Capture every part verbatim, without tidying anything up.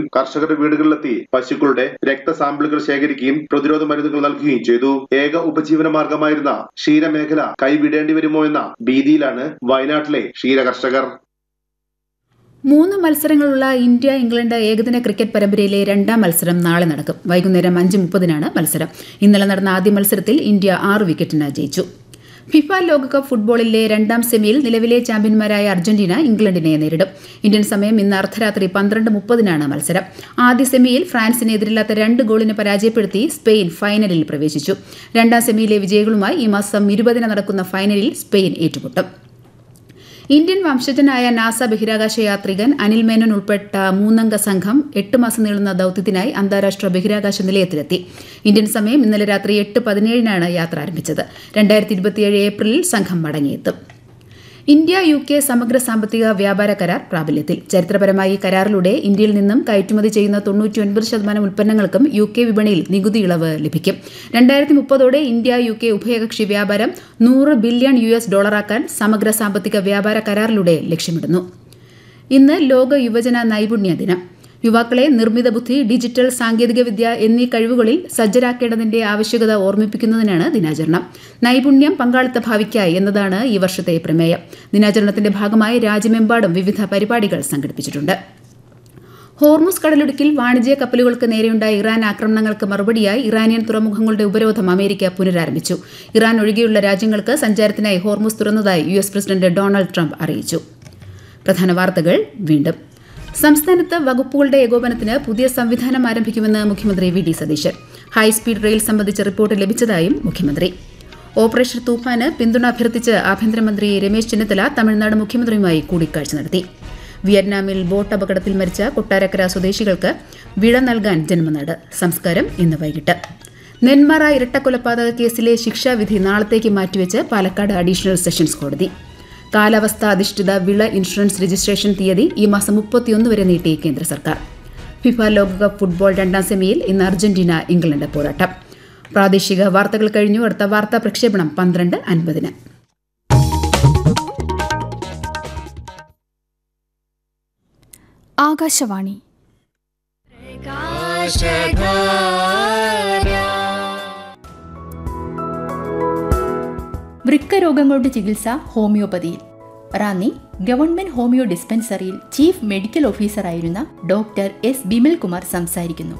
നടത്തുകയും കർഷകരുടെ വീടുകളിലെത്തി പശുക്കളുടെ രക്തസാമ്പിളുകൾ ശേഖരിക്കുകയും പ്രതിരോധ മരുന്നുകൾ നൽകുകയും ചെയ്തു. ഏക ഉപജീവന മാർഗമായിരുന്ന ക്ഷീരമേഖല കൈവിടേണ്ടി വരുമോ എന്ന ഭീതിയിലാണ് വയനാട്ടിലെ ക്ഷീര കർഷകർ. മൂന്ന് മത്സരങ്ങളുള്ള ഇന്ത്യ ഇംഗ്ലണ്ട് ഏകദിന ക്രിക്കറ്റ് പരമ്പരയിലെ രണ്ടാം മത്സരം നാളെ നടക്കും. വൈകുന്നേരം അഞ്ച് മുപ്പതിനാണ് മത്സരം. ഇന്നലെ നടന്ന ആദ്യ മത്സരത്തിൽ ഇന്ത്യ ആറ് വിക്കറ്റിന് ജയിച്ചു. ഫിഫ ലോകകപ്പ് ഫുട്ബോളിലെ രണ്ടാം സെമിയിൽ നിലവിലെ ചാമ്പ്യന്മാരായ അർജന്റീന ഇംഗ്ലണ്ടിനെ നേരിടും. ഇന്ത്യൻ സമയം ഇന്ന് അർദ്ധരാത്രി പന്ത്രണ്ട് മുപ്പതിനാണ് മത്സരം. ആദ്യ സെമിയിൽ ഫ്രാൻസിനെ എതിരില്ലാത്ത രണ്ട് ഗോളിന് പരാജയപ്പെടുത്തി സ്പെയിൻ ഫൈനലിൽ പ്രവേശിച്ചു. രണ്ടാം സെമിയിലെ വിജയികളുമായി ഈ മാസം ഇരുപതിന് നടക്കുന്ന ഫൈനലിൽ സ്പെയിൻ ഏറ്റുമുട്ടും. ഇന്ത്യൻ വംശജനായ നാസ ബഹിരാകാശ യാത്രികൻ അനിൽ മേനോൻ ഉൾപ്പെട്ട മൂന്നംഗ സംഘം എട്ട് മാസം നീളുന്ന ദൌത്യത്തിനായി അന്താരാഷ്ട്ര ബഹിരാകാശ നിലയത്തിലെത്തി. ഇന്ത്യൻ സമയം ഇന്നലെ രാത്രി എട്ട് പതിനേഴിനാണ് യാത്ര ആരംഭിച്ചത്. രണ്ടായിരത്തി ഇരുപത്തിയേഴ് ഏപ്രിലിൽ സംഘം മടങ്ങിയെത്തും. ഇന്ത്യ യു കെ സമഗ്ര സാമ്പത്തിക വ്യാപാര കരാർ പ്രാബല്യത്തിൽ. ചരിത്രപരമായി കരാറിലൂടെ ഇന്ത്യയിൽ നിന്നും കയറ്റുമതി ചെയ്യുന്ന തൊണ്ണൂറ്റിയൊൻപത് ശതമാനം ഉൽപ്പന്നങ്ങൾക്കും യു കെ വിപണിയിൽ നികുതി ഇളവ് ലഭിക്കും. രണ്ടായിരത്തി മുപ്പതോടെ ഇന്ത്യ യു കെ ഉഭയകക്ഷി വ്യാപാരം നൂറ് ബില്യൺ യു എസ് ഡോളറാക്കാൻ സമഗ്ര സാമ്പത്തിക വ്യാപാര കരാറിലൂടെ ലക്ഷ്യമിടുന്നു. ഇന്ന് ലോക യുവജന നൈപുണ്യ ദിനം. യുവാക്കളെ നിർമ്മിത ബുദ്ധി, ഡിജിറ്റൽ സാങ്കേതികവിദ്യ എന്നീ കഴിവുകളിൽ സജ്ജരാക്കേണ്ടതിന്റെ ആവശ്യകത ഓർമ്മിപ്പിക്കുന്നതിനാണ് ദിനാചരണം. നൈപുണ്യം പങ്കാളിത്ത ഭാവിക്കായി എന്നതാണ് ഈ വർഷത്തെ പ്രമേയം. ദിനാചരണത്തിന്റെ ഭാഗമായി രാജ്യമെമ്പാടും വിവിധ പരിപാടികൾ സംഘടിപ്പിച്ചിട്ടുണ്ട്. ഹോർമുസ് കടലിടുക്കിൽ വാണിജ്യ കപ്പലുകൾക്ക് നേരെയുണ്ടായ ഇറാൻ ആക്രമണങ്ങൾക്ക് മറുപടിയായി ഇറാനിയൻ തുറമുഖങ്ങളുടെ ഉപരോധം അമേരിക്ക പുനരാരംഭിച്ചു. ഇറാൻ ഒഴികെയുള്ള രാജ്യങ്ങൾക്ക് സഞ്ചാരത്തിനായി Hormuz തുറന്നതായി U S president Donald Trump അറിയിച്ചു. പ്രധാന വാർത്തകൾ വീണ്ടും. സംസ്ഥാനത്ത് വകുപ്പുകളുടെ ഏകോപനത്തിന് പുതിയ സംവിധാനം ആരംഭിക്കുമെന്ന് മുഖ്യമന്ത്രി V D Satheesan. High speed rail സംബന്ധിച്ച റിപ്പോർട്ട് ലഭിച്ചതായും മുഖ്യമന്ത്രി. ഓപ്പറേഷൻ തൂഫാന് പിന്തുണ അഭ്യർത്ഥിച്ച് ആഭ്യന്തരമന്ത്രി രമേശ് ചെന്നിത്തല തമിഴ്നാട് മുഖ്യമന്ത്രിയുമായി കൂടിക്കാഴ്ച നടത്തി. വിയറ്റ്നാമിൽ ബോട്ട് അപകടത്തിൽ മരിച്ച കൊട്ടാരക്കര സ്വദേശികൾക്ക് വിട നൽകാൻ ജന്മനാട്. സംസ്കാരം ഇന്ന് വൈകിട്ട്. നെന്മാറ ഇരട്ടക്കൊലപാതക കേസിലെ ശിക്ഷാവിധി നാളത്തേക്ക് മാറ്റിവെച്ച് പാലക്കാട് അഡീഷണൽ സെഷൻസ് കോടതി. കാലാവസ്ഥ അധിഷ്ഠിത വിള ഇൻഷുറൻസ് രജിസ്ട്രേഷൻ തീയതി ഈ മാസം മുപ്പത്തിയൊന്ന് വരെ നീട്ടി കേന്ദ്ര സർക്കാർ. ഫിഫ ലോകകപ്പ് ഫുട്ബോൾ രണ്ടാം സെമിയിൽ ഇന്ന് അർജന്റീന ഇംഗ്ലണ്ട് പോരാട്ടം. പ്രാദേശിക വാർത്തകൾ കഴിഞ്ഞു. അടുത്ത വാർത്താ പ്രക്ഷേപണം പന്ത്രണ്ട് അൻപതിന്. ആകാശവാണി. വൃക്ക രോഗങ്ങളുടെ ചികിത്സ ഹോമിയോപ്പതിയിൽ. Ranni government homeo ഡിസ്പെൻസറിയിൽ chief medical ഓഫീസറായിരുന്ന doctor S Bimal Kumar സംസാരിക്കുന്നു.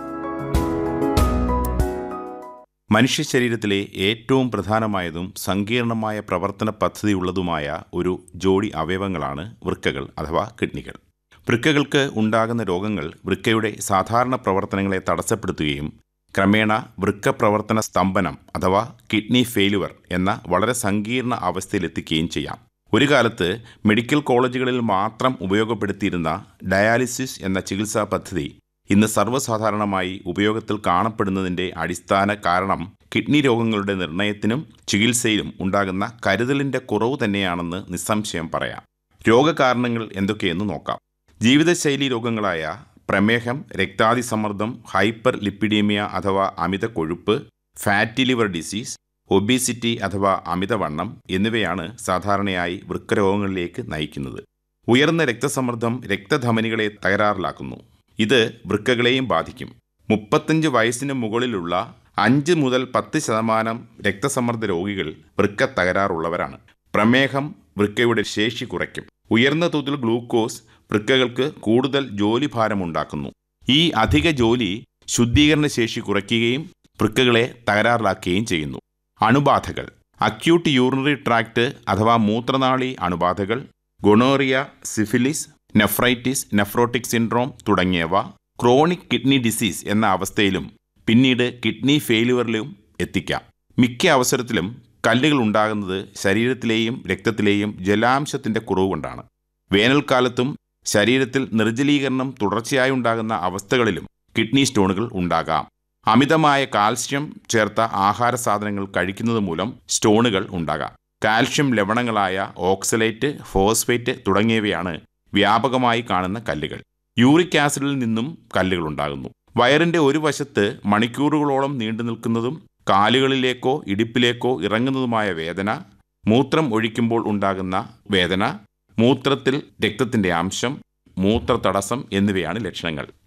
മനുഷ്യ ശരീരത്തിലെ ഏറ്റവും പ്രധാനമായതും സങ്കീർണമായ പ്രവർത്തന പദ്ധതിയുള്ളതുമായ ഒരു ജോഡി അവയവങ്ങളാണ് വൃക്കകൾ അഥവാ കിഡ്നികൾ. വൃക്കകൾക്ക് ഉണ്ടാകുന്ന രോഗങ്ങൾ വൃക്കയുടെ സാധാരണ പ്രവർത്തനങ്ങളെ തടസ്സപ്പെടുത്തുകയും ക്രമേണ വൃക്ക പ്രവർത്തന സ്തംഭനം അഥവാ കിഡ്നി ഫെയിലുവർ എന്ന വളരെ സങ്കീർണ അവസ്ഥയിലെത്തിക്കുകയും ചെയ്യാം. ഒരു കാലത്ത് മെഡിക്കൽ കോളേജുകളിൽ മാത്രം ഉപയോഗപ്പെടുത്തിയിരുന്ന ഡയാലിസിസ് എന്ന ചികിത്സാ പദ്ധതി ഇന്ന് സർവ്വസാധാരണമായി ഉപയോഗത്തിൽ കാണപ്പെടുന്നതിൻ്റെ അടിസ്ഥാന കാരണം കിഡ്നി രോഗങ്ങളുടെ നിർണയത്തിനും ചികിത്സയിലും ഉണ്ടാകുന്ന കരുതലിൻ്റെ കുറവ് തന്നെയാണെന്ന് നിസ്സംശയം പറയാം. രോഗകാരണങ്ങൾ എന്തൊക്കെയെന്ന് നോക്കാം. ജീവിതശൈലി രോഗങ്ങളായ പ്രമേഹം, രക്താതിസമ്മർദ്ദം, ഹൈപ്പർ ലിപ്പിഡീമിയ അഥവാ അമിത കൊഴുപ്പ്, ഫാറ്റി ലിവർ ഡിസീസ്, ഒബീസിറ്റി അഥവാ അമിതവണ്ണം എന്നിവയാണ് സാധാരണയായി വൃക്കരോഗങ്ങളിലേക്ക് നയിക്കുന്നത്. ഉയർന്ന രക്തസമ്മർദ്ദം രക്തധമനികളെ തകരാറിലാക്കുന്നു. ഇത് വൃക്കകളെയും ബാധിക്കും. മുപ്പത്തഞ്ച് വയസ്സിന് മുകളിലുള്ള അഞ്ച് മുതൽ പത്ത് ശതമാനം രക്തസമ്മർദ്ദ രോഗികൾ വൃക്ക തകരാറുള്ളവരാണ്. പ്രമേഹം വൃക്കയുടെ ശേഷി കുറയ്ക്കും. ഉയർന്ന തോതിൽ ഗ്ലൂക്കോസ് വൃക്കകൾക്ക് കൂടുതൽ ജോലിഭാരമുണ്ടാക്കുന്നു. ഈ അധിക ജോലി ശുദ്ധീകരണ ശേഷി കുറയ്ക്കുകയും വൃക്കകളെ തകരാറിലാക്കുകയും ചെയ്യുന്നു. അണുബാധകൾ. അക്യൂട്ട് യൂറിനറി ട്രാക്ട് അഥവാ മൂത്രനാളി അണുബാധകൾ, gonorrhoea, syphilis, nephritis, nephrotic syndrome തുടങ്ങിയവ ക്രോണിക് കിഡ്നി ഡിസീസ് എന്ന അവസ്ഥയിലും പിന്നീട് കിഡ്നി ഫെയിലുവറിലും എത്തിക്കാം. മിക്ക അവസരത്തിലും കല്ലുകൾ ഉണ്ടാകുന്നത് ശരീരത്തിലെയും രക്തത്തിലെയും ജലാംശത്തിൻ്റെ കുറവ് കൊണ്ടാണ്. വേനൽക്കാലത്തും ശരീരത്തിൽ നിർജ്ജലീകരണം തുടർച്ചയായി ഉണ്ടാകുന്ന അവസ്ഥകളിലും കിഡ്നി സ്റ്റോണുകൾ ഉണ്ടാകാം. അമിതമായ കാൽസ്യം ചേർത്ത ആഹാര സാധനങ്ങൾ കഴിക്കുന്നത് മൂലം സ്റ്റോണുകൾ ഉണ്ടാകാം. കാൽഷ്യം ലവണങ്ങളായ ഓക്സലേറ്റ്, ഫോസ്ഫേറ്റ് തുടങ്ങിയവയാണ് വ്യാപകമായി കാണുന്ന കല്ലുകൾ. യൂറിക് ആസിഡിൽ നിന്നും കല്ലുകൾ ഉണ്ടാകുന്നു. വയറിൻ്റെ ഒരു വശത്ത് മണിക്കൂറുകളോളം നീണ്ടു നിൽക്കുന്നതും കാലുകളിലേക്കോ ഇടുപ്പിലേക്കോ ഇറങ്ങുന്നതുമായ വേദന, മൂത്രം ഒഴിക്കുമ്പോൾ ഉണ്ടാകുന്ന വേദന, മൂത്രത്തിൽ രക്തത്തിൻ്റെ അംശം, മൂത്രതടസ്സം എന്നിവയാണ് ലക്ഷണങ്ങൾ.